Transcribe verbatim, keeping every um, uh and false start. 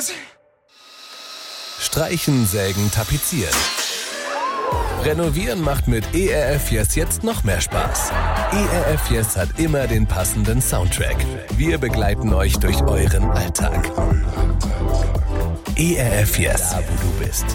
los! Streichen, sägen, tapezieren. Renovieren macht mit E R F Yes jetzt noch mehr Spaß. E R F Yes hat immer den passenden Soundtrack. Wir begleiten euch durch euren Alltag. E R F Yes, da wo du bist.